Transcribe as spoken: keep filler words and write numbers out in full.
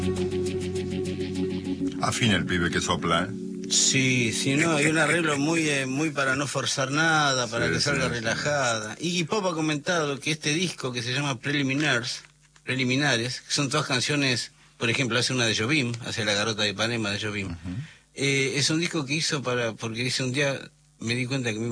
Afina el pibe que sopla, ¿eh? Sí, sí, no, hay un arreglo muy eh, muy para no forzar nada, para Sí, que salga sí, relajada. Iggy Pop ha comentado que este disco que se llama Preliminars, Preliminares, que son todas canciones, por ejemplo, hace una de Jobim, hace La Garota de Ipanema de Jobim. Uh-huh. eh, es un disco que hizo para, porque dice un día, me di cuenta que me